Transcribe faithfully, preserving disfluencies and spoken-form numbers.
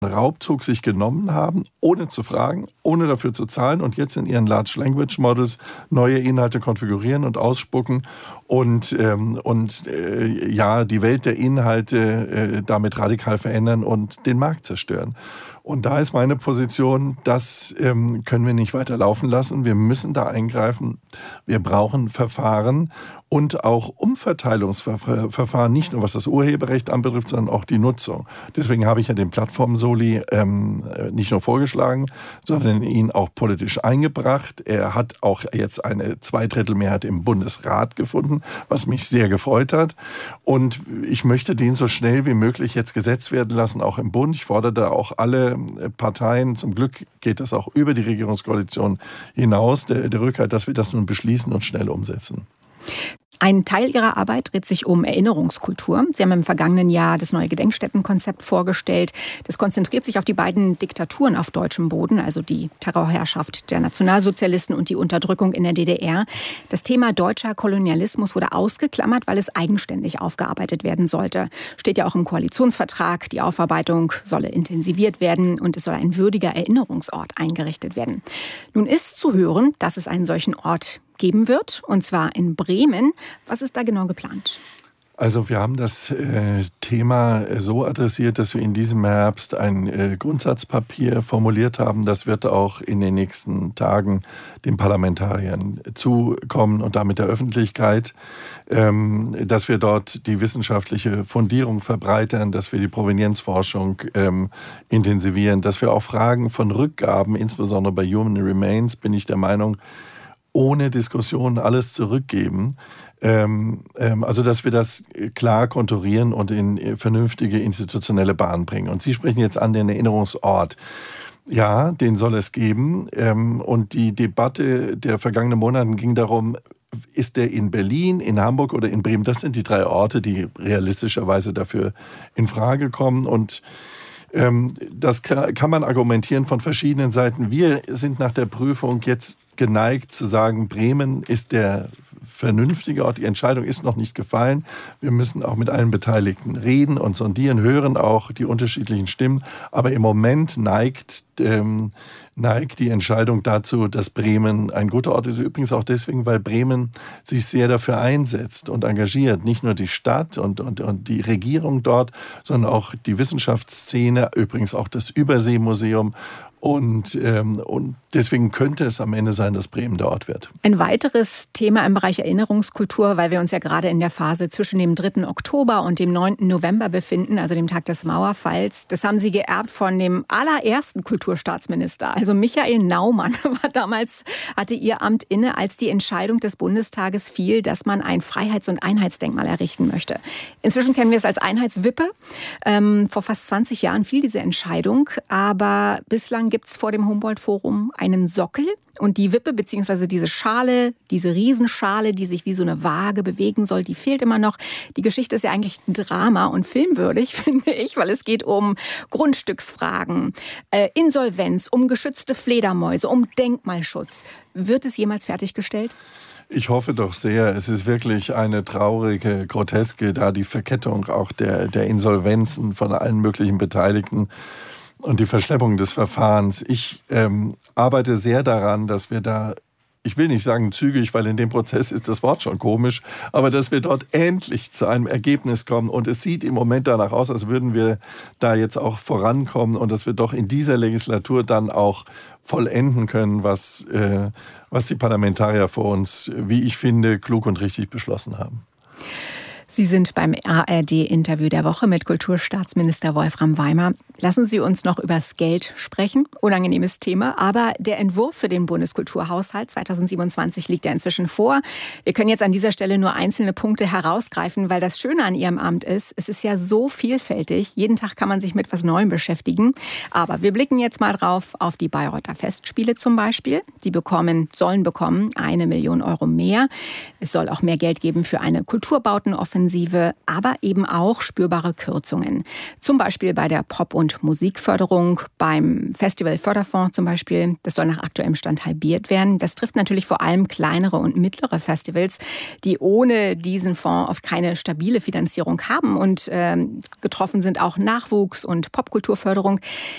Raubzug sich genommen haben, ohne zu fragen, ohne dafür zu zahlen und jetzt in ihren Large Language Models neue Inhalte konfigurieren und ausspucken und, ähm, und äh, ja, die Welt der Inhalte äh, damit radikal verändern und den Markt zerstören. Und da ist meine Position, das ähm, können wir nicht weiter laufen lassen. Wir müssen da eingreifen. Wir brauchen Verfahren und auch Umverteilungsverfahren, nicht nur was das Urheberrecht anbetrifft, sondern auch die Nutzung. Deswegen habe ich ja den Plattform-Soli ähm, nicht nur vorgeschlagen, sondern ihn auch politisch eingebracht. Er hat auch jetzt eine Zweidrittelmehrheit im Bundesrat gefunden, was mich sehr gefreut hat. Und ich möchte den so schnell wie möglich jetzt gesetzt werden lassen, auch im Bund. Ich fordere da auch alle Parteien, zum Glück geht das auch über die Regierungskoalition hinaus, der, der Rückhalt, dass wir das nun beschließen und schnell umsetzen. Ein Teil Ihrer Arbeit dreht sich um Erinnerungskultur. Sie haben im vergangenen Jahr das neue Gedenkstättenkonzept vorgestellt. Das konzentriert sich auf die beiden Diktaturen auf deutschem Boden, also die Terrorherrschaft der Nationalsozialisten und die Unterdrückung in der D D R. Das Thema deutscher Kolonialismus wurde ausgeklammert, weil es eigenständig aufgearbeitet werden sollte. Steht ja auch im Koalitionsvertrag, die Aufarbeitung solle intensiviert werden und es soll ein würdiger Erinnerungsort eingerichtet werden. Nun ist zu hören, dass es einen solchen Ort geben wird, und zwar in Bremen. Was ist da genau geplant? Also wir haben das äh, Thema so adressiert, dass wir in diesem Herbst ein äh, Grundsatzpapier formuliert haben. Das wird auch in den nächsten Tagen den Parlamentariern zukommen und damit der Öffentlichkeit, ähm, dass wir dort die wissenschaftliche Fundierung verbreitern, dass wir die Provenienzforschung ähm, intensivieren, dass wir auch Fragen von Rückgaben, insbesondere bei Human Remains, bin ich der Meinung, ohne Diskussion alles zurückgeben. Ähm, ähm, also, dass wir das klar konturieren und in vernünftige institutionelle Bahnen bringen. Und Sie sprechen jetzt an den Erinnerungsort. Ja, den soll es geben. Ähm, und die Debatte der vergangenen Monate ging darum, ist der in Berlin, in Hamburg oder in Bremen? Das sind die drei Orte, die realistischerweise dafür in Frage kommen. Und ähm, das kann man argumentieren von verschiedenen Seiten. Wir sind nach der Prüfung jetzt geneigt zu sagen, Bremen ist der vernünftige Ort. Die Entscheidung ist noch nicht gefallen. Wir müssen auch mit allen Beteiligten reden und sondieren, hören auch die unterschiedlichen Stimmen. Aber im Moment neigt, ähm, neigt die Entscheidung dazu, dass Bremen ein guter Ort ist. Übrigens auch deswegen, weil Bremen sich sehr dafür einsetzt und engagiert. Nicht nur die Stadt und, und, und die Regierung dort, sondern auch die Wissenschaftsszene, übrigens auch das Überseemuseum. Und, ähm, und deswegen könnte es am Ende sein, dass Bremen der Ort wird. Ein weiteres Thema im Bereich Erinnerungskultur, weil wir uns ja gerade in der Phase zwischen dem dritten Oktober und dem neunten November befinden, also dem Tag des Mauerfalls. Das haben Sie geerbt von dem allerersten Kulturstaatsminister. Also Michael Naumann war damals, hatte Ihr Amt inne, als die Entscheidung des Bundestages fiel, dass man ein Freiheits- und Einheitsdenkmal errichten möchte. Inzwischen kennen wir es als Einheitswippe. Ähm, vor fast zwanzig Jahren fiel diese Entscheidung, aber bislang gibt es vor dem Humboldt-Forum einen Sockel und die Wippe bzw. diese Schale, diese Riesenschale, die sich wie so eine Waage bewegen soll, die fehlt immer noch. Die Geschichte ist ja eigentlich ein Drama und filmwürdig, finde ich, weil es geht um Grundstücksfragen, äh, Insolvenz, um geschützte Fledermäuse, um Denkmalschutz. Wird es jemals fertiggestellt? Ich hoffe doch sehr. Es ist wirklich eine traurige, groteske, da die Verkettung auch der, der Insolvenzen von allen möglichen Beteiligten und die Verschleppung des Verfahrens. Ich ähm, arbeite sehr daran, dass wir da, ich will nicht sagen zügig, weil in dem Prozess ist das Wort schon komisch, aber dass wir dort endlich zu einem Ergebnis kommen. Und es sieht im Moment danach aus, als würden wir da jetzt auch vorankommen und dass wir doch in dieser Legislatur dann auch vollenden können, was, äh, was die Parlamentarier vor uns, wie ich finde, klug und richtig beschlossen haben. Sie sind beim A R D-Interview der Woche mit Kulturstaatsminister Wolfram Weimer. Lassen Sie uns noch übers Geld sprechen. Unangenehmes Thema, aber der Entwurf für den Bundeskulturhaushalt zweitausendsiebenundzwanzig liegt ja inzwischen vor. Wir können jetzt an dieser Stelle nur einzelne Punkte herausgreifen, weil das Schöne an Ihrem Amt ist, es ist ja so vielfältig. Jeden Tag kann man sich mit was Neuem beschäftigen. Aber wir blicken jetzt mal drauf auf die Bayreuther Festspiele zum Beispiel. Die bekommen, sollen bekommen eine Million Euro mehr. Es soll auch mehr Geld geben für eine Kulturbautenoffensive, aber eben auch spürbare Kürzungen. Zum Beispiel bei der Pop- und Musikförderung, beim Festivalförderfonds zum Beispiel. Das soll nach aktuellem Stand halbiert werden. Das trifft natürlich vor allem kleinere und mittlere Festivals, die ohne diesen Fonds oft keine stabile Finanzierung haben. Und äh, getroffen sind auch Nachwuchs- und Popkulturförderung.